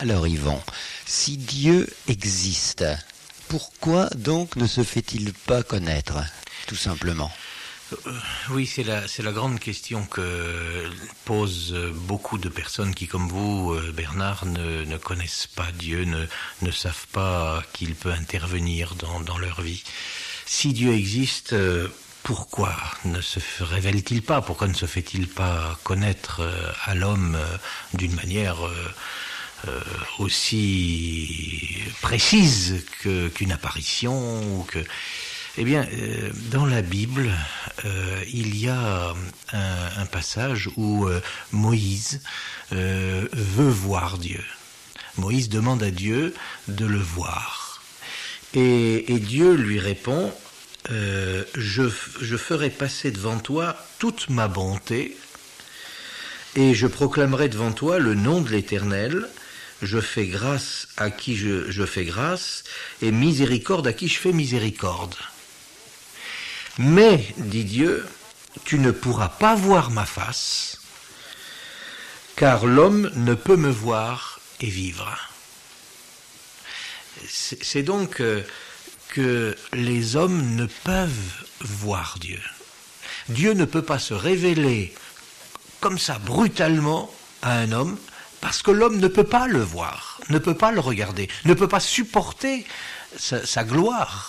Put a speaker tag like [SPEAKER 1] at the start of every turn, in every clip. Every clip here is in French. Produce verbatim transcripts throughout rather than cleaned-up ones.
[SPEAKER 1] Alors Yvan, si Dieu existe, pourquoi donc ne se fait-il pas connaître, tout simplement ?
[SPEAKER 2] Euh, oui, c'est la, c'est la grande question que posent beaucoup de personnes qui, comme vous, Bernard, ne, ne connaissent pas Dieu, ne, ne savent pas qu'il peut intervenir dans, dans leur vie. Si Dieu existe, pourquoi ne se révèle-t-il pas ? Pourquoi ne se fait-il pas connaître à l'homme d'une manière euh, aussi précise que, qu'une apparition ou que... Eh bien, euh, dans la Bible, euh, il y a un, un passage où euh, Moïse euh, veut voir Dieu. Moïse demande à Dieu de le voir. Et, et Dieu lui répond, euh, je, je ferai passer devant toi toute ma bonté et je proclamerai devant toi le nom de l'Éternel. Je fais grâce à qui je, je fais grâce et miséricorde à qui je fais miséricorde. Mais, dit Dieu, tu ne pourras pas voir ma face, car l'homme ne peut me voir et vivre. C'est, c'est donc euh, que les hommes ne peuvent voir Dieu. Dieu ne peut pas se révéler comme ça, brutalement, à un homme, parce que l'homme ne peut pas le voir, ne peut pas le regarder, ne peut pas supporter sa, sa gloire.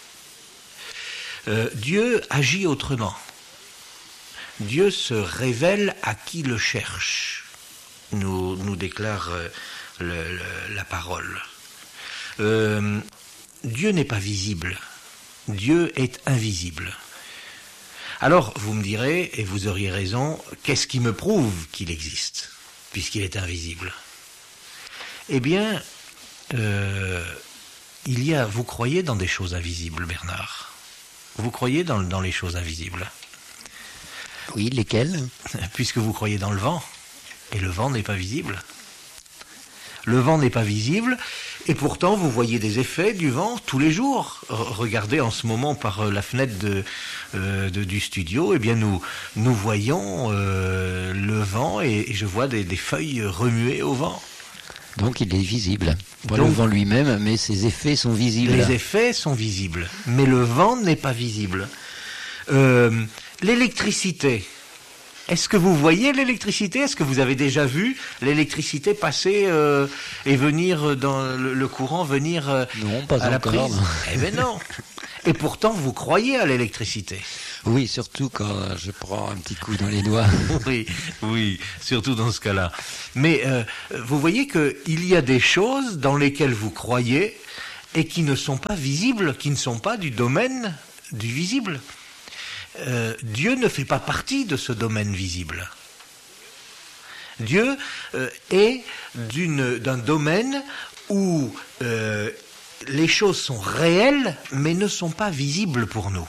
[SPEAKER 2] Euh, Dieu agit autrement. Dieu se révèle à qui le cherche, nous, nous déclare euh, le, le, la parole. Euh, Dieu n'est pas visible. Dieu est invisible. Alors, vous me direz, et vous auriez raison, qu'est-ce qui me prouve qu'il existe, puisqu'il est invisible ? Eh bien, euh, il y a, vous croyez dans des choses invisibles, Bernard ? Vous croyez dans, dans les choses invisibles ?
[SPEAKER 1] Oui, lesquelles ?
[SPEAKER 2] Puisque vous croyez dans le vent, et le vent n'est pas visible. Le vent n'est pas visible, et pourtant vous voyez des effets du vent tous les jours. Regardez en ce moment par la fenêtre de, euh, de, du studio, eh bien nous, nous voyons euh, le vent, et, et je vois des, des feuilles remuer au vent.
[SPEAKER 1] Donc il est visible. Pas
[SPEAKER 2] Donc,
[SPEAKER 1] le vent lui-même, mais ses effets sont visibles.
[SPEAKER 2] Les effets sont visibles, mais le vent n'est pas visible. Euh, l'électricité, est-ce que vous voyez l'électricité ? Est-ce que vous avez déjà vu l'électricité passer euh, et venir dans le, le courant, venir euh,
[SPEAKER 1] non, pas
[SPEAKER 2] à la
[SPEAKER 1] encore,
[SPEAKER 2] prise ?
[SPEAKER 1] non.
[SPEAKER 2] Eh bien non. Et pourtant, vous croyez à l'électricité.
[SPEAKER 1] Oui, surtout quand je prends un petit coup dans les doigts.
[SPEAKER 2] Oui, oui, surtout dans ce cas-là. Mais euh, vous voyez qu'il y a des choses dans lesquelles vous croyez et qui ne sont pas visibles, qui ne sont pas du domaine du visible. Euh, Dieu ne fait pas partie de ce domaine visible. Dieu euh, est d'une, d'un domaine où euh, les choses sont réelles mais ne sont pas visibles pour nous.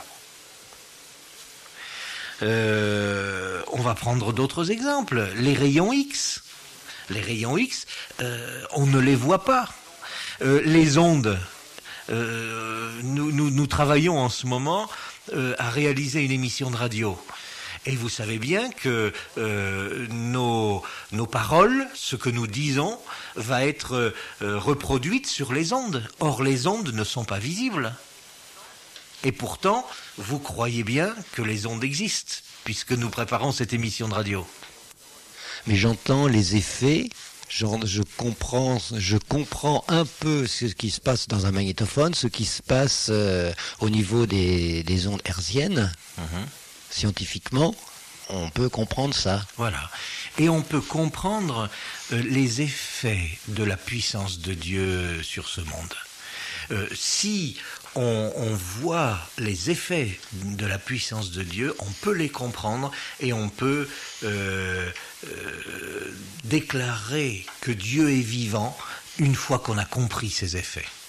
[SPEAKER 2] Euh, on va prendre d'autres exemples. Les rayons X. Les rayons X, euh, on ne les voit pas. Euh, les ondes. Euh, nous, nous, nous travaillons en ce moment euh, à réaliser une émission de radio. Et vous savez bien que euh, nos, nos paroles, ce que nous disons, va être euh, reproduite sur les ondes. Or, les ondes ne sont pas visibles. Et pourtant, vous croyez bien que les ondes existent, puisque nous préparons cette émission de radio.
[SPEAKER 1] Mais j'entends les effets, genre je comprends, je comprends un peu ce qui se passe dans un magnétophone, ce qui se passe euh, au niveau des, des ondes hertziennes. Mmh. Scientifiquement, on peut comprendre ça.
[SPEAKER 2] Voilà. Et on peut comprendre euh, les effets de la puissance de Dieu sur ce monde. Euh, si on, on voit les effets de la puissance de Dieu, on peut les comprendre et on peut euh, euh, déclarer que Dieu est vivant une fois qu'on a compris ces effets.